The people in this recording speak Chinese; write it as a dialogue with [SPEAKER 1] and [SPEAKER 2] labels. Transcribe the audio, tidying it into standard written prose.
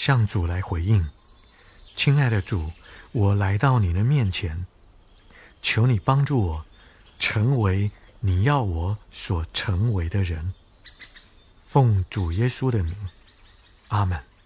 [SPEAKER 1] 向主来回应：亲爱的主，我来到你的面前，求你帮助我成为你要我所成为的人。奉主耶稣的名，阿们。